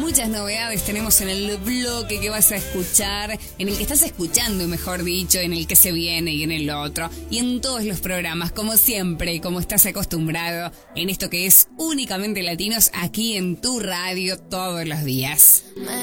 muchas novedades tenemos en el bloque que vas a escuchar, en el que estás escuchando, mejor dicho, en el que se viene y en el otro, y en todos los programas, como siempre, como estás acostumbrado, en esto que es únicamente latinos, aquí en tu radio todos los días.